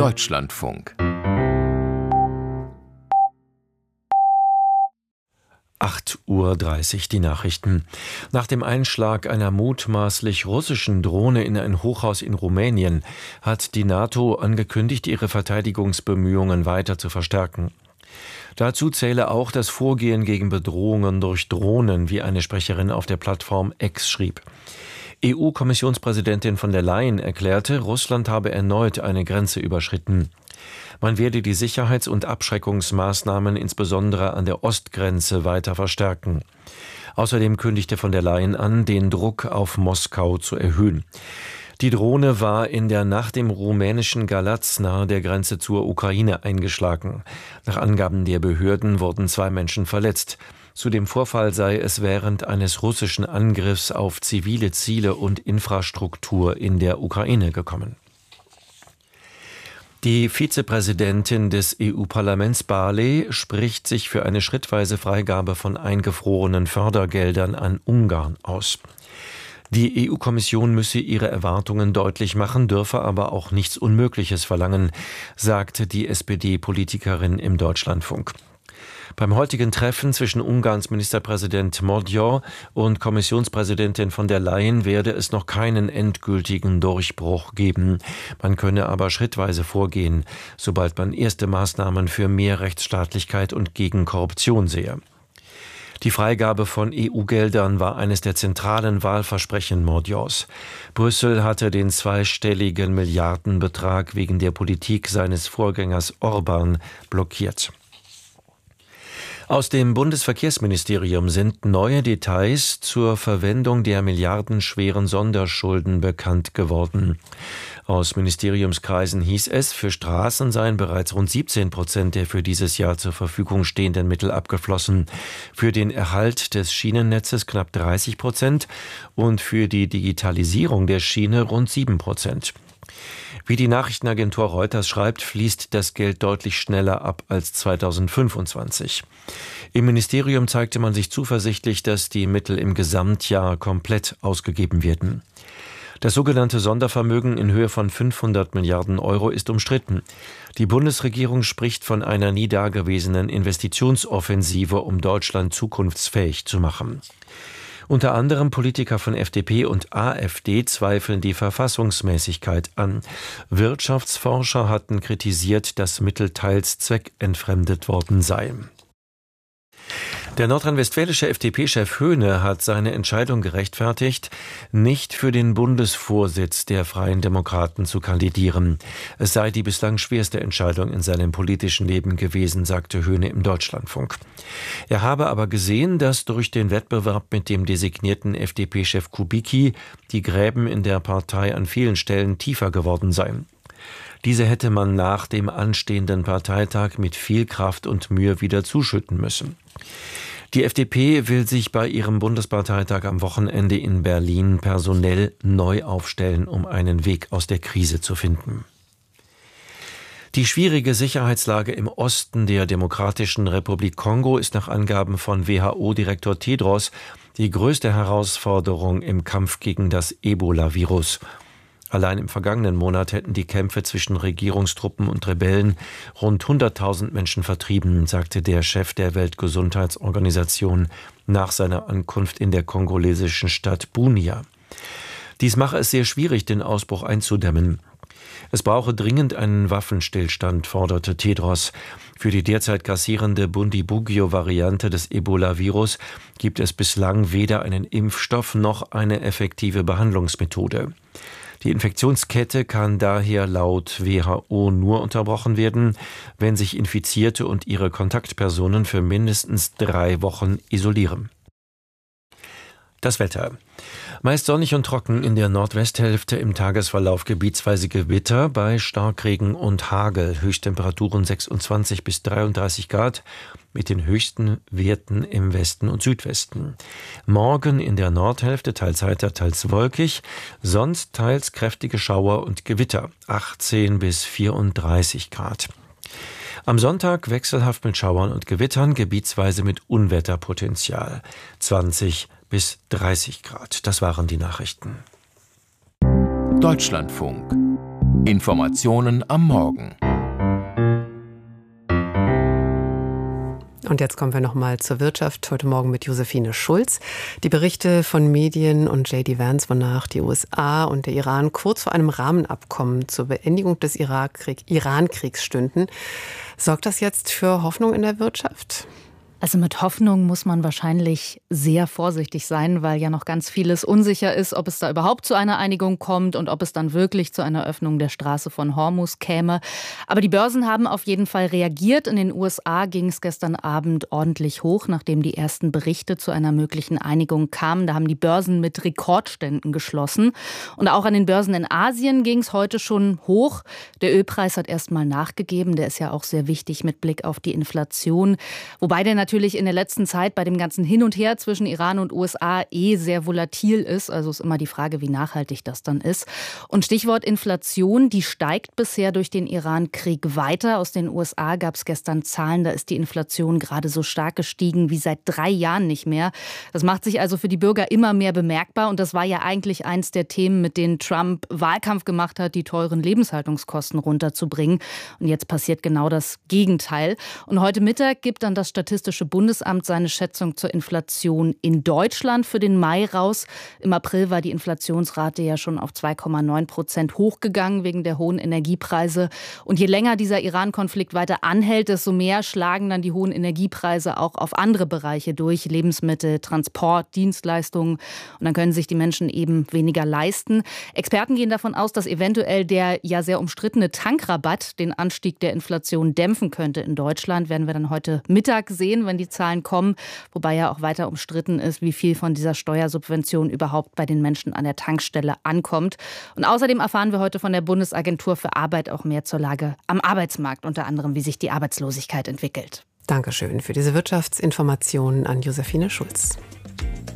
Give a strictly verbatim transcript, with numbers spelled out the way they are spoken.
Deutschlandfunk. acht Uhr dreißig, die Nachrichten. Nach dem Einschlag einer mutmaßlich russischen Drohne in ein Hochhaus in Rumänien hat die NATO angekündigt, ihre Verteidigungsbemühungen weiter zu verstärken. Dazu zähle auch das Vorgehen gegen Bedrohungen durch Drohnen, wie eine Sprecherin auf der Plattform X schrieb. E U-Kommissionspräsidentin von der Leyen erklärte, Russland habe erneut eine Grenze überschritten. Man werde die Sicherheits- und Abschreckungsmaßnahmen insbesondere an der Ostgrenze weiter verstärken. Außerdem kündigte von der Leyen an, den Druck auf Moskau zu erhöhen. Die Drohne war in der Nacht im rumänischen Galați nahe der Grenze zur Ukraine eingeschlagen. Nach Angaben der Behörden wurden zwei Menschen verletzt. Zu dem Vorfall sei es während eines russischen Angriffs auf zivile Ziele und Infrastruktur in der Ukraine gekommen. Die Vizepräsidentin des E U-Parlaments Barley spricht sich für eine schrittweise Freigabe von eingefrorenen Fördergeldern an Ungarn aus. Die E U-Kommission müsse ihre Erwartungen deutlich machen, dürfe aber auch nichts Unmögliches verlangen, sagte die S P D-Politikerin im Deutschlandfunk. Beim heutigen Treffen zwischen Ungarns Ministerpräsident Magyar und Kommissionspräsidentin von der Leyen werde es noch keinen endgültigen Durchbruch geben. Man könne aber schrittweise vorgehen, sobald man erste Maßnahmen für mehr Rechtsstaatlichkeit und gegen Korruption sehe. Die Freigabe von E U-Geldern war eines der zentralen Wahlversprechen Magyars. Brüssel hatte den zweistelligen Milliardenbetrag wegen der Politik seines Vorgängers Orbán blockiert. Aus dem Bundesverkehrsministerium sind neue Details zur Verwendung der milliardenschweren Sonderschulden bekannt geworden. Aus Ministeriumskreisen hieß es, für Straßen seien bereits rund siebzehn Prozent der für dieses Jahr zur Verfügung stehenden Mittel abgeflossen, für den Erhalt des Schienennetzes knapp dreißig Prozent und für die Digitalisierung der Schiene rund sieben Prozent. Wie die Nachrichtenagentur Reuters schreibt, fließt das Geld deutlich schneller ab als zweitausendfünfundzwanzig. Im Ministerium zeigte man sich zuversichtlich, dass die Mittel im Gesamtjahr komplett ausgegeben werden. Das sogenannte Sondervermögen in Höhe von fünfhundert Milliarden Euro ist umstritten. Die Bundesregierung spricht von einer nie dagewesenen Investitionsoffensive, um Deutschland zukunftsfähig zu machen. Unter anderem Politiker von F D P und A f D zweifeln die Verfassungsmäßigkeit an. Wirtschaftsforscher hatten kritisiert, dass Mittel teils zweckentfremdet worden seien. Der nordrhein-westfälische F D P-Chef Höhne hat seine Entscheidung gerechtfertigt, nicht für den Bundesvorsitz der Freien Demokraten zu kandidieren. Es sei die bislang schwerste Entscheidung in seinem politischen Leben gewesen, sagte Höhne im Deutschlandfunk. Er habe aber gesehen, dass durch den Wettbewerb mit dem designierten F D P-Chef Kubicki die Gräben in der Partei an vielen Stellen tiefer geworden seien. Diese hätte man nach dem anstehenden Parteitag mit viel Kraft und Mühe wieder zuschütten müssen. Die F D P will sich bei ihrem Bundesparteitag am Wochenende in Berlin personell neu aufstellen, um einen Weg aus der Krise zu finden. Die schwierige Sicherheitslage im Osten der Demokratischen Republik Kongo ist nach Angaben von W H O-Direktor Tedros die größte Herausforderung im Kampf gegen das Ebola-Virus. Allein im vergangenen Monat hätten die Kämpfe zwischen Regierungstruppen und Rebellen rund hunderttausend Menschen vertrieben, sagte der Chef der Weltgesundheitsorganisation nach seiner Ankunft in der kongolesischen Stadt Bunia. Dies mache es sehr schwierig, den Ausbruch einzudämmen. Es brauche dringend einen Waffenstillstand, forderte Tedros. Für die derzeit grassierende Bundibugyo-Variante des Ebola-Virus gibt es bislang weder einen Impfstoff noch eine effektive Behandlungsmethode. Die Infektionskette kann daher laut W H O nur unterbrochen werden, wenn sich Infizierte und ihre Kontaktpersonen für mindestens drei Wochen isolieren. Das Wetter. Meist sonnig und trocken in der Nordwesthälfte, im Tagesverlauf gebietsweise Gewitter bei Starkregen und Hagel. Höchsttemperaturen sechsundzwanzig bis dreiunddreißig Grad mit den höchsten Werten im Westen und Südwesten. Morgen in der Nordhälfte teils heiter, teils wolkig, sonst teils kräftige Schauer und Gewitter. achtzehn bis vierunddreißig Grad. Am Sonntag wechselhaft mit Schauern und Gewittern, gebietsweise mit Unwetterpotenzial. zwanzig bis dreißig Grad. Das waren die Nachrichten. Deutschlandfunk. Informationen am Morgen. Und jetzt kommen wir nochmal zur Wirtschaft. Heute Morgen mit Josephine Schulz. Die Berichte von Medien und J D Vance, wonach die U S A und der Iran kurz vor einem Rahmenabkommen zur Beendigung des Irakkrieg, Iran-Kriegs stünden. Sorgt das jetzt für Hoffnung in der Wirtschaft? Also mit Hoffnung muss man wahrscheinlich sehr vorsichtig sein, weil ja noch ganz vieles unsicher ist, ob es da überhaupt zu einer Einigung kommt und ob es dann wirklich zu einer Öffnung der Straße von Hormuz käme. Aber die Börsen haben auf jeden Fall reagiert. In den U S A ging es gestern Abend ordentlich hoch, nachdem die ersten Berichte zu einer möglichen Einigung kamen. Da haben die Börsen mit Rekordständen geschlossen. Und auch an den Börsen in Asien ging es heute schon hoch. Der Ölpreis hat erst mal nachgegeben. Der ist ja auch sehr wichtig mit Blick auf die Inflation. Wobei der natürlich natürlich in der letzten Zeit bei dem ganzen Hin und Her zwischen Iran und U S A eh sehr volatil ist. Also ist immer die Frage, wie nachhaltig das dann ist. Und Stichwort Inflation, die steigt bisher durch den Iran-Krieg weiter. Aus den U S A gab es gestern Zahlen, da ist die Inflation gerade so stark gestiegen wie seit drei Jahren nicht mehr. Das macht sich also für die Bürger immer mehr bemerkbar. Und das war ja eigentlich eins der Themen, mit denen Trump Wahlkampf gemacht hat, die teuren Lebenshaltungskosten runterzubringen. Und jetzt passiert genau das Gegenteil. Und heute Mittag gibt dann das Statistische Bundesamt seine Schätzung zur Inflation in Deutschland für den Mai raus. Im April war die Inflationsrate ja schon auf zwei Komma neun Prozent hochgegangen wegen der hohen Energiepreise. Und je länger dieser Iran-Konflikt weiter anhält, desto mehr schlagen dann die hohen Energiepreise auch auf andere Bereiche durch. Lebensmittel, Transport, Dienstleistungen. Und dann können sich die Menschen eben weniger leisten. Experten gehen davon aus, dass eventuell der ja sehr umstrittene Tankrabatt den Anstieg der Inflation dämpfen könnte in Deutschland. Werden wir dann heute Mittag sehen, wenn die Zahlen kommen, wobei ja auch weiter umstritten ist, wie viel von dieser Steuersubvention überhaupt bei den Menschen an der Tankstelle ankommt. Und außerdem erfahren wir heute von der Bundesagentur für Arbeit auch mehr zur Lage am Arbeitsmarkt, unter anderem, wie sich die Arbeitslosigkeit entwickelt. Dankeschön für diese Wirtschaftsinformationen an Josephine Schulz.